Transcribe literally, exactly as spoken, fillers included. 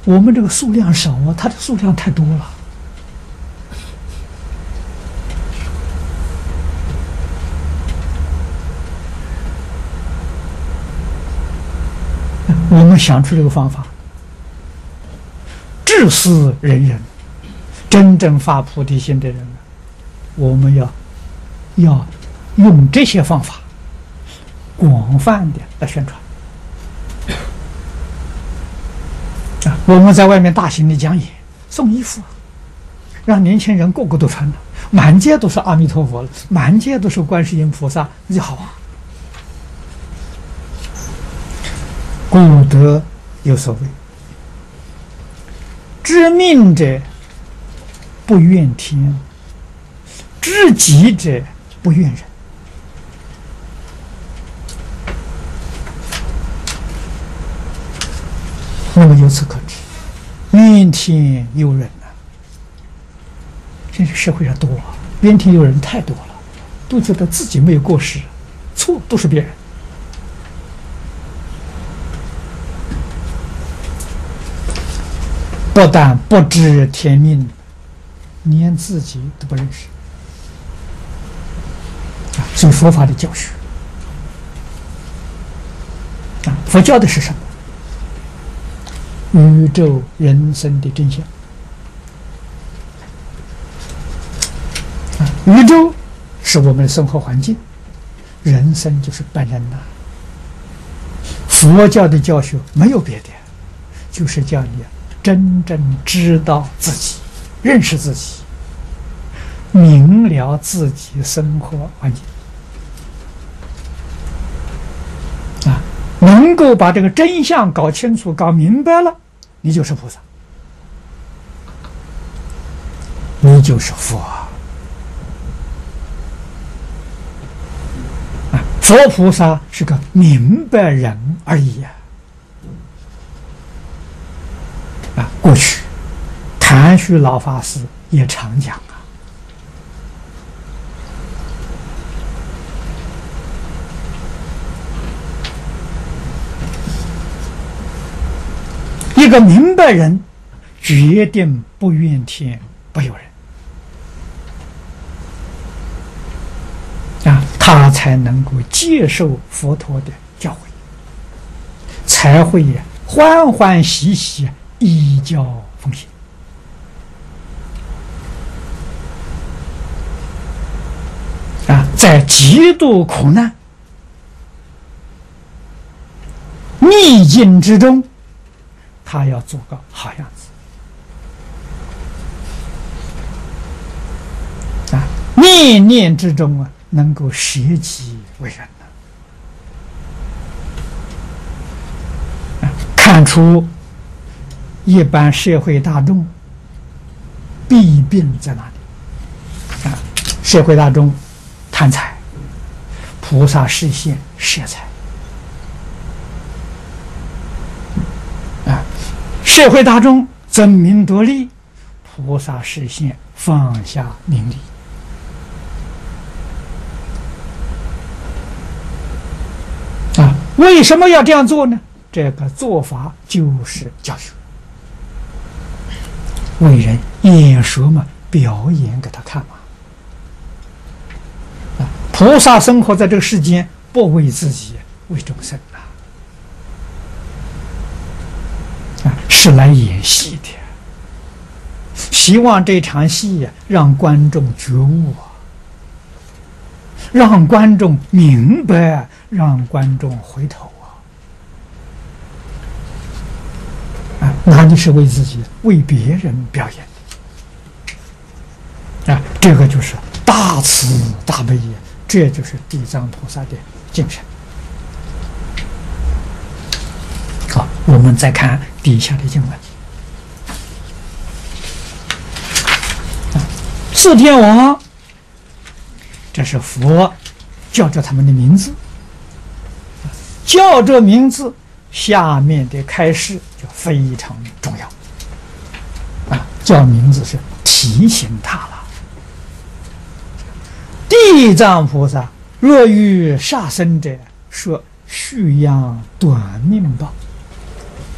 我们这个数量少啊，他的数量太多了。我们想出这个方法，至死人人，真正发菩提心的人，我们要要用这些方法，广泛的来宣传。啊，我们在外面大型的讲演，送衣服啊，让年轻人个个都穿了，满街都是阿弥陀佛了，满街都是观世音菩萨，那就好啊。故德有所谓，知命者不怨天，知己者不怨人。那么由此可知，怨天尤人啊！现在社会上多啊，怨天尤人太多了，都觉得自己没有过失，错都是别人。不但不知天命，连自己都不认识啊！所以佛法的教学啊，佛教的是什么？宇宙人生的真相啊！宇宙是我们的生活环境，人生就是本人呐。佛教的教学没有别的，就是叫你真正知道自己，认识自己，明了自己生活环境啊，能够把这个真相搞清楚、搞明白了，你就是菩萨，你就是佛啊！佛菩萨是个明白人而已呀、啊！啊，过去谭旭老法师也常讲啊，一个明白人决定不怨天不尤人啊，他才能够接受佛陀的教诲，才会欢欢喜喜依教奉行啊，在极度苦难逆境之中，他要做个好样子啊！念念之中啊，能够舍己为人啊！看出一般社会大众弊病在哪里啊？社会大众贪财，菩萨示现舍财啊！社会大众争名夺利，菩萨示现放下名利啊！为什么要这样做呢？这个做法就是教学，为人演说嘛，表演给他看嘛。啊，菩萨生活在这个世间，不为自己，为众生啊，啊，是来演戏的。希望这场戏呀，让观众觉悟啊，让观众明白，让观众回头啊！啊，哪里是为自己，为别人表演的啊？这个就是大慈大悲，这就是地藏菩萨的精神。好，我们再看底下的经文。四天王，这是佛叫着他们的名字，叫这名字，下面的开示就非常重要啊！叫名字是提醒他了。地藏菩萨若遇杀生者，说续养短命报。